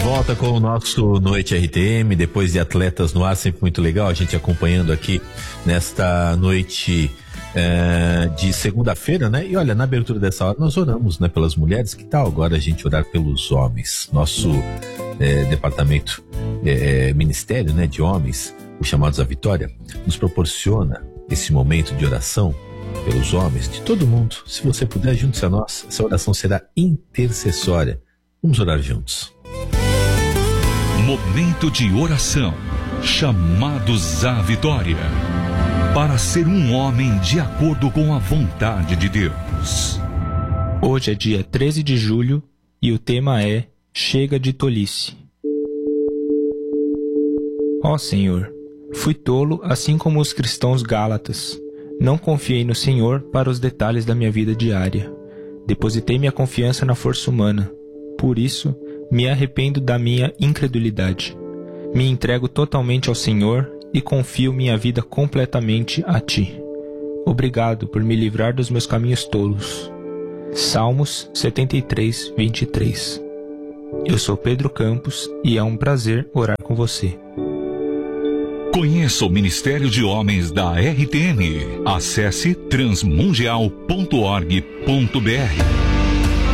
volta com o nosso Noite RTM, depois de Atletas no Ar, sempre muito legal a gente acompanhando aqui nesta noite de segunda-feira, né? E olha, na abertura dessa hora nós oramos, né, pelas mulheres. Que tal agora a gente orar pelos homens? Nosso departamento, ministério, né, de homens, os chamados à vitória, nos proporciona esse momento de oração pelos homens, de todo mundo. Se você puder, junte-se a nós, essa oração será intercessória. Vamos orar juntos. Momento de oração, chamados à vitória, para ser um homem de acordo com a vontade de Deus. Hoje é dia 13 de julho e o tema é Chega de tolice. Ó Senhor, fui tolo assim como os cristãos gálatas. Não confiei no Senhor para os detalhes da minha vida diária. Depositei minha confiança na força humana. Por isso, me arrependo da minha incredulidade. Me entrego totalmente ao Senhor e confio minha vida completamente a Ti. Obrigado por me livrar dos meus caminhos tolos. Salmos 73, 23. Eu sou Pedro Campos e é um prazer orar com você. Conheça o Ministério de Homens da RTM. Acesse transmundial.org.br.